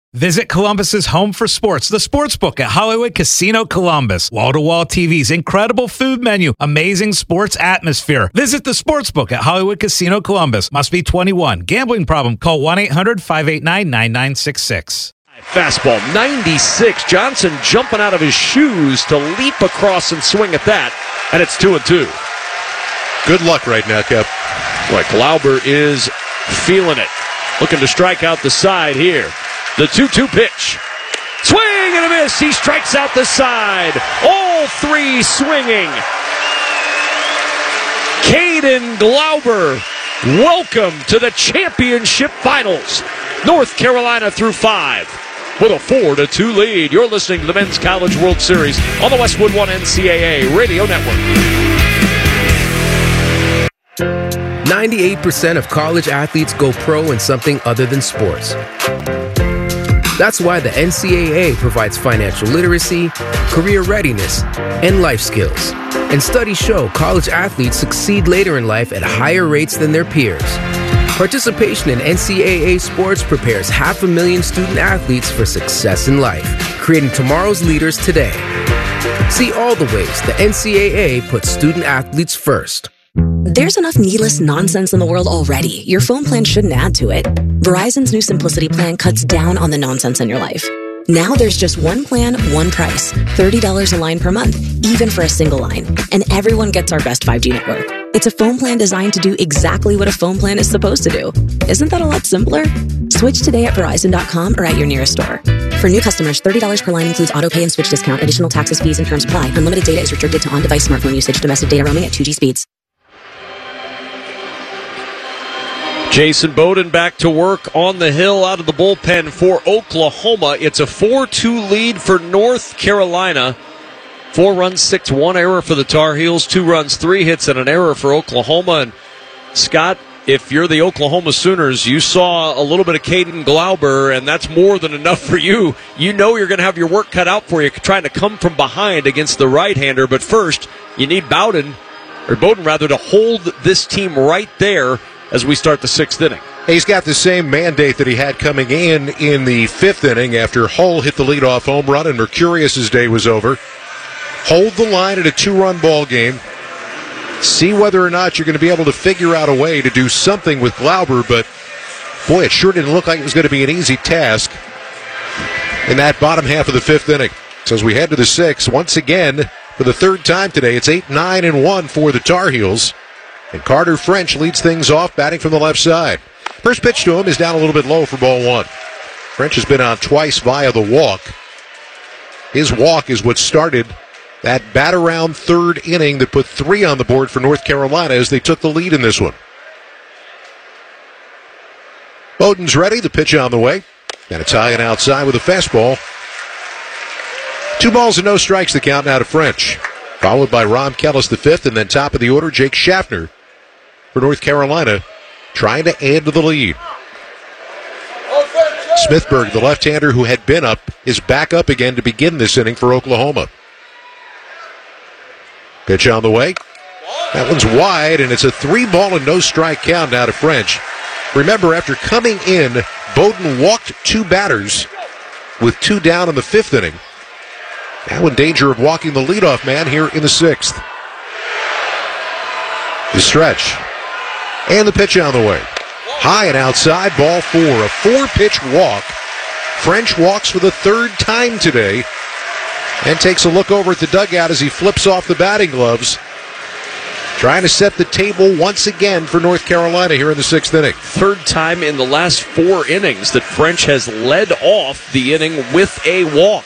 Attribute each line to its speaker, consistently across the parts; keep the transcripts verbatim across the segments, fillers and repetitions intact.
Speaker 1: Visit Columbus's home for sports, the Sportsbook at Hollywood Casino Columbus. Wall-to-wall T Vs, incredible food menu, amazing sports atmosphere. Visit the Sportsbook at Hollywood Casino Columbus. Must be twenty-one. Gambling problem? Call one eight hundred five eight nine nine nine six six.
Speaker 2: Fastball, ninety-six. Johnson jumping out of his shoes to leap across and swing at that. And it's two and two.
Speaker 3: Good luck right now, Kev.
Speaker 2: Boy, Glauber is feeling it. Looking to strike out the side here. The two two pitch. Swing and a miss. He strikes out the side. All three swinging. Caden Glauber, welcome to the championship finals. North Carolina through five with a four to two lead. You're listening to the Men's College World Series on the Westwood One N C double A Radio Network.
Speaker 4: ninety-eight percent of college athletes go pro in something other than sports. That's why the N C double A provides financial literacy, career readiness, and life skills. And studies show college athletes succeed later in life at higher rates than their peers. Participation in N C double A sports prepares half a million student athletes for success in life, creating tomorrow's leaders today. See all the ways the N C double A puts student athletes first.
Speaker 5: There's enough needless nonsense in the world already. Your phone plan shouldn't add to it. Verizon's new Simplicity plan cuts down on the nonsense in your life. Now there's just one plan, one price. thirty dollars a line per month, even for a single line. And everyone gets our best five G network. It's a phone plan designed to do exactly what a phone plan is supposed to do. Isn't that a lot simpler? Switch today at Verizon dot com or at your nearest store. For new customers, thirty dollars per line includes auto pay and switch discount. Additional taxes, fees, and terms apply. Unlimited data is restricted to on-device smartphone usage. Domestic data roaming at two G speeds.
Speaker 2: Jason Bowden back to work on the hill out of the bullpen for Oklahoma. It's a four two lead for North Carolina. Four runs, six, one error for the Tar Heels. Two runs, three hits, and an error for Oklahoma. And Scott, if you're the Oklahoma Sooners, you saw a little bit of Caden Glauber, and that's more than enough for you. You know you're going to have your work cut out for you trying to come from behind against the right-hander. But first, you need Bowden, or Bowden rather, to hold this team right there as we start the sixth inning.
Speaker 3: He's got the same mandate that he had coming in in the fifth inning after Hull hit the leadoff home run and Mercurius' day was over. Hold the line at a two-run ball game. See whether or not you're going to be able to figure out a way to do something with Glauber, but boy, it sure didn't look like it was going to be an easy task in that bottom half of the fifth inning. So as we head to the sixth, once again, for the third time today, it's eight nine and one for the Tar Heels. And Carter French leads things off, batting from the left side. First pitch to him is down a little bit low for ball one. French has been on twice via the walk. His walk is what started that bat-around third inning that put three on the board for North Carolina as they took the lead in this one. Bowden's ready, the pitch on the way. And it's high and outside with a fastball. Two balls and no strikes the count now to French. Followed by Rom Kellis the fifth, and then top of the order, Jake Schaffner for North Carolina, trying to add to the lead. Smithburg, the left-hander who had been up, is back up again to begin this inning for Oklahoma. Pitch on the way. That one's wide, and it's a three-ball and no-strike count now to French. Remember, after coming in, Bowden walked two batters with two down in the fifth inning. Now in danger of walking the leadoff man here in the sixth. The stretch. And the pitch on the way. High and outside, ball four. A four-pitch walk. French walks for the third time today and takes a look over at the dugout as he flips off the batting gloves. Trying to set the table once again for North Carolina here in the sixth inning.
Speaker 2: Third time in the last four innings that French has led off the inning with a walk.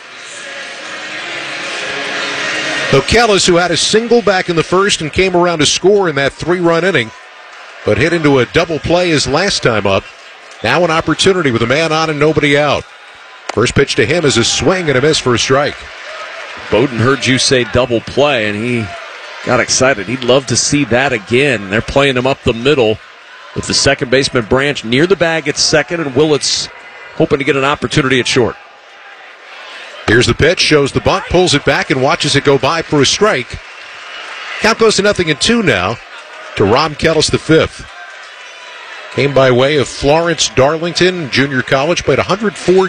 Speaker 3: So Kellis, who had a single back in the first and came around to score in that three-run inning, but hit into a double play his last time up. Now an opportunity with a man on and nobody out. First pitch to him is a swing and a miss for a strike.
Speaker 2: Bowden heard you say double play, and he got excited. He'd love to see that again. They're playing him up the middle with the second baseman Branch near the bag at second, and Willits hoping to get an opportunity at short.
Speaker 3: Here's the pitch, shows the bunt, pulls it back, and watches it go by for a strike. Count goes to nothing and two now to Rom Kellis the fifth. Came by way of Florence Darlington Junior College, played one hundred four